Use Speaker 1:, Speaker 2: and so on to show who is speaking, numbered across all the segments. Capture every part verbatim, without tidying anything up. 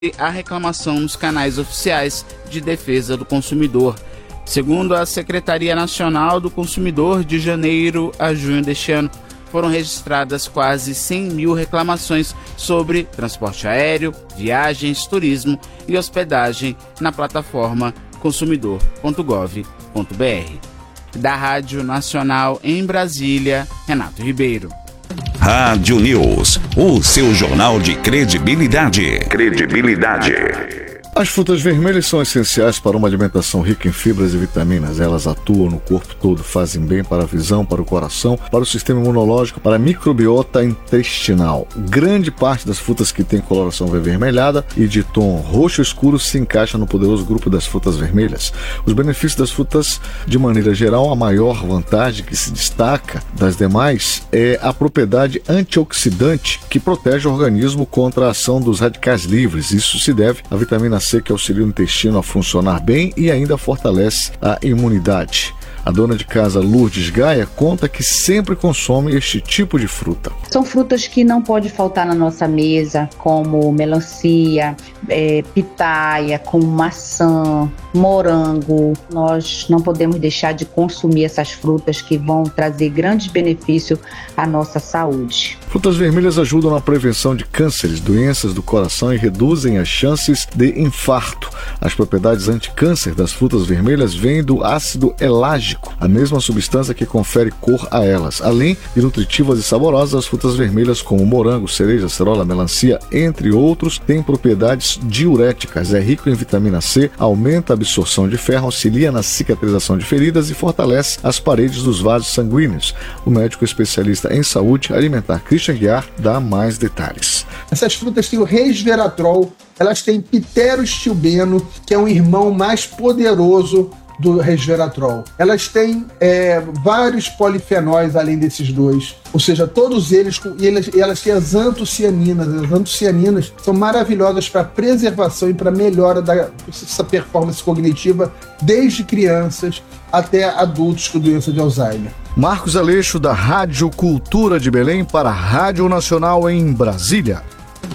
Speaker 1: a reclamação nos canais oficiais de defesa do consumidor. Segundo a Secretaria Nacional do Consumidor, de janeiro a junho deste ano, foram registradas quase cem mil reclamações sobre transporte aéreo, viagens, turismo e hospedagem na plataforma consumidor ponto gov ponto br. Da Rádio Nacional em Brasília, Renato Ribeiro.
Speaker 2: Rádio News, o seu jornal de credibilidade. Credibilidade.
Speaker 3: As frutas vermelhas são essenciais para uma alimentação rica em fibras e vitaminas. Elas atuam no corpo todo, fazem bem para a visão, para o coração, para o sistema imunológico, para a microbiota intestinal. Grande parte das frutas que têm coloração avermelhada e de tom roxo escuro se encaixa no poderoso grupo das frutas vermelhas. Os benefícios das frutas, de maneira geral, a maior vantagem que se destaca das demais é a propriedade antioxidante que protege o organismo contra a ação dos radicais livres. Isso se deve à vitamina C, que auxilia o intestino a funcionar bem e ainda fortalece a imunidade. A dona de casa Lourdes Gaia conta que sempre consome este tipo de fruta.
Speaker 4: São frutas que não pode faltar na nossa mesa, como melancia, é, pitaia, como maçã, morango. Nós não podemos deixar de consumir essas frutas que vão trazer grandes benefícios à nossa saúde.
Speaker 3: Frutas vermelhas ajudam na prevenção de cânceres, doenças do coração e reduzem as chances de infarto. As propriedades anticâncer das frutas vermelhas vêm do ácido elágico, a mesma substância que confere cor a elas. Além de nutritivas e saborosas, as frutas vermelhas como morango, cereja, acerola, melancia, entre outros, têm propriedades diuréticas. É rico em vitamina C, aumenta a absorção de ferro, auxilia na cicatrização de feridas e fortalece as paredes dos vasos sanguíneos. O médico especialista em saúde alimentar Christian Guiar dá mais detalhes.
Speaker 5: Essas frutas têm o resveratrol, elas têm pteroestilbeno, que é um irmão mais poderoso do resveratrol. Elas têm é, vários polifenóis além desses dois, ou seja, todos eles, e elas, elas têm as antocianinas. As antocianinas são maravilhosas para preservação e para melhora dessa performance cognitiva desde crianças até adultos com doença de Alzheimer.
Speaker 3: Marcos Aleixo, da Rádio Cultura de Belém, para a Rádio Nacional em Brasília.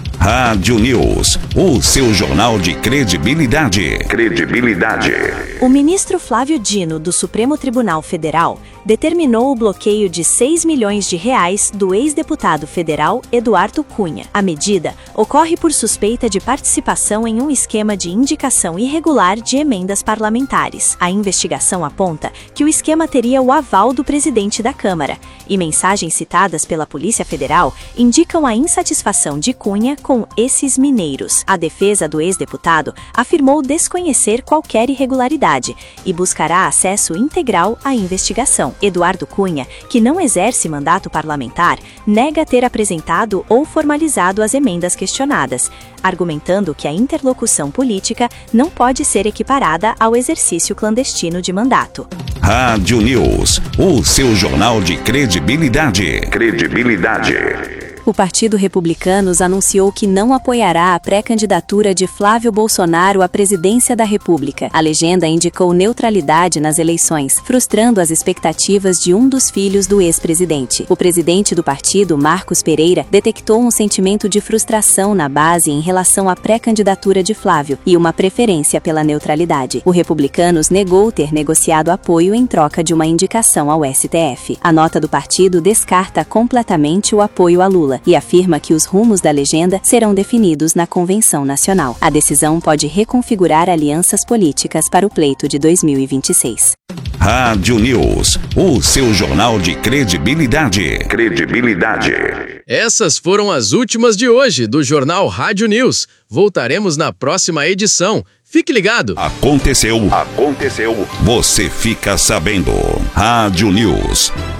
Speaker 2: Rádio News, o seu jornal de credibilidade. Credibilidade.
Speaker 6: O ministro Flávio Dino, do Supremo Tribunal Federal, determinou o bloqueio de seis milhões de reais do ex-deputado federal Eduardo Cunha. A medida ocorre por suspeita de participação em um esquema de indicação irregular de emendas parlamentares. A investigação aponta que o esquema teria o aval do presidente da Câmara, e mensagens citadas pela Polícia Federal indicam a insatisfação de Cunha com esses mineiros. A defesa do ex-deputado afirmou desconhecer qualquer irregularidade e buscará acesso integral à investigação. Eduardo Cunha, que não exerce mandato parlamentar, nega ter apresentado ou formalizado as emendas questionadas, argumentando que a interlocução política não pode ser equiparada ao exercício clandestino de mandato.
Speaker 2: Rádio News, o seu jornal de credibilidade. Credibilidade.
Speaker 6: O Partido Republicanos anunciou que não apoiará a pré-candidatura de Flávio Bolsonaro à presidência da República. A legenda indicou neutralidade nas eleições, frustrando as expectativas de um dos filhos do ex-presidente. O presidente do partido, Marcos Pereira, detectou um sentimento de frustração na base em relação à pré-candidatura de Flávio e uma preferência pela neutralidade. O Republicanos negou ter negociado apoio em troca de uma indicação ao S T F. A nota do partido descarta completamente o apoio a Lula e afirma que os rumos da legenda serão definidos na Convenção Nacional. A decisão pode reconfigurar alianças políticas para o pleito de dois mil e vinte e seis.
Speaker 2: Rádio News, o seu jornal de credibilidade. Credibilidade.
Speaker 7: Essas foram as últimas de hoje do Jornal Rádio News. Voltaremos na próxima edição. Fique ligado.
Speaker 2: Aconteceu. Aconteceu. Você fica sabendo. Rádio News.